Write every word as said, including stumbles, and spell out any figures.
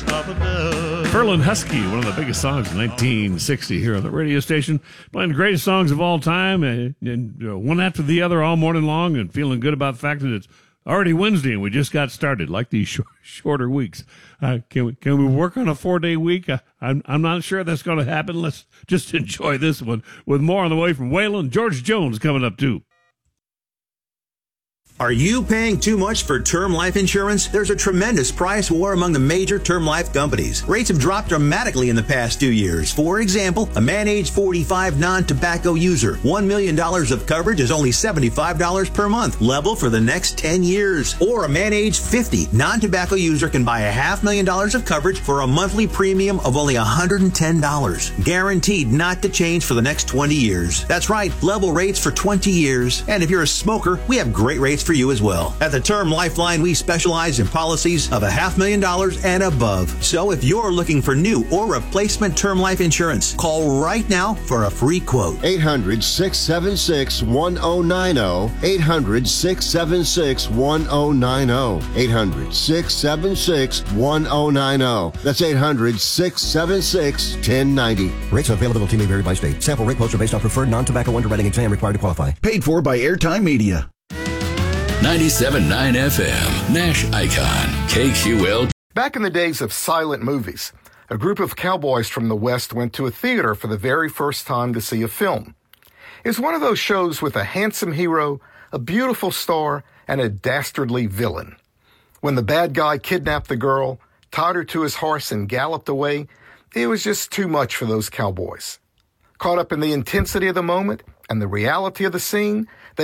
Ferlin Husky, one of the biggest songs of nineteen sixty here on the radio station, playing the greatest songs of all time, and, and uh, one after the other all morning long, and feeling good about the fact that it's already Wednesday and we just got started, like these sh- shorter weeks. Uh, can we can we work on a four-day week? Uh, I'm I'm not sure that's going to happen. Let's just enjoy this one with more on the way from Waylon. George Jones coming up too. Are you paying too much for term life insurance? There's a tremendous price war among the major term life companies. Rates have dropped dramatically in the past two years. For example, a man age forty-five non-tobacco user, one million dollars of coverage is only seventy-five dollars per month, level for the next ten years. Or a man age fifty non-tobacco user can buy a half million dollars of coverage for a monthly premium of only one hundred ten dollars. Guaranteed not to change for the next twenty years. That's right, level rates for twenty years. And if you're a smoker, we have great rates for you as well. At the Term Lifeline, we specialize in policies of a half million dollars and above. So if you're looking for new or replacement term life insurance, call right now for a free quote. eight hundred, six seven six, one oh nine oh. eight hundred, six seven six, one oh nine oh. eight hundred, six seven six, one oh nine oh. That's eight hundred, six seven six, one oh nine oh. Rates and availability may vary by state. Sample rate quotes are based on preferred non-tobacco underwriting exam required to qualify. Paid for by Airtime Media. ninety-seven point nine F M, Nash Icon, K Q L. Back in the days of silent movies, a group of cowboys from the West went to a theater for the very first time to see a film. It's one of those shows with a handsome hero, a beautiful star, and a dastardly villain. When the bad guy kidnapped the girl, tied her to his horse, and galloped away, it was just too much for those cowboys. Caught up in the intensity of the moment and the reality of the scene,